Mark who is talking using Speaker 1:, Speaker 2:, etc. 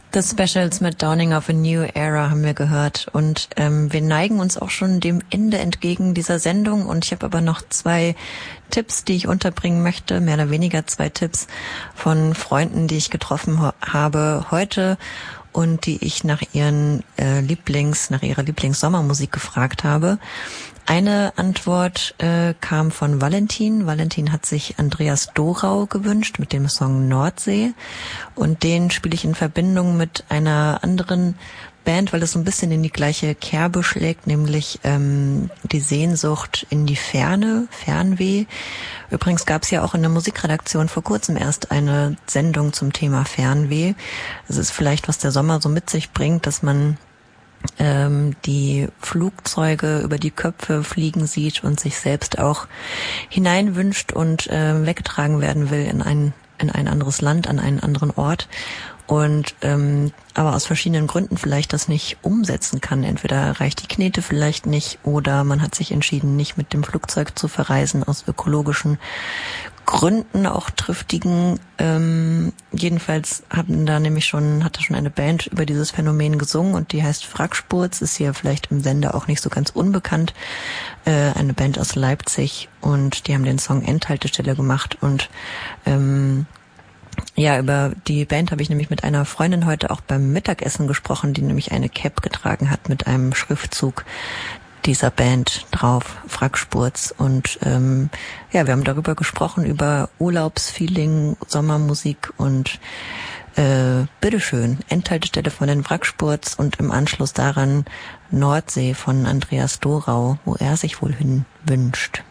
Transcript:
Speaker 1: The Specials mit Dawning of a New Era haben wir gehört und wir neigen uns auch schon dem Ende entgegen dieser Sendung und ich habe aber noch 2 Tipps, die ich unterbringen möchte, mehr oder weniger 2 Tipps von Freunden, die ich getroffen habe heute und die ich nach ihrer Lieblings-Sommermusik gefragt habe. Eine Antwort kam von Valentin. Valentin hat sich Andreas Dorau gewünscht mit dem Song Nordsee und den spiele ich in Verbindung mit einer anderen Band, weil es so ein bisschen in die gleiche Kerbe schlägt, nämlich die Sehnsucht in die Ferne, Fernweh. Übrigens gab es ja auch in der Musikredaktion vor kurzem erst eine Sendung zum Thema Fernweh. Es ist vielleicht, was der Sommer so mit sich bringt, dass man die Flugzeuge über die Köpfe fliegen sieht und sich selbst auch hineinwünscht und weggetragen werden will in ein anderes Land, an einen anderen Ort und aber aus verschiedenen Gründen vielleicht das nicht umsetzen kann. Entweder reicht die Knete vielleicht nicht oder man hat sich entschieden, nicht mit dem Flugzeug zu verreisen aus ökologischen Gründen, auch triftigen. Jedenfalls hat da schon eine Band über dieses Phänomen gesungen und die heißt Wrackspurz, ist hier vielleicht im Sender auch nicht so ganz unbekannt. Eine Band aus Leipzig und die haben den Song Endhaltestelle gemacht und über die Band habe ich nämlich mit einer Freundin heute auch beim Mittagessen gesprochen, die nämlich eine Cap getragen hat mit einem Schriftzug dieser Band drauf, Wrackspurz. Und wir haben darüber gesprochen, über Urlaubsfeeling, Sommermusik und bitteschön, Endhaltestelle von den Wrackspurz und im Anschluss daran Nordsee von Andreas Dorau, wo er sich wohl hin wünscht.